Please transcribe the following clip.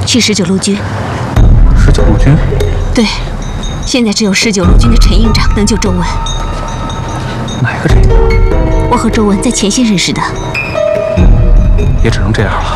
去19路军。 19路军？ 对，现在只有19路军的陈营长能救周文。 哪个陈营长？ 我和周文在前线认识的。 也只能这样了。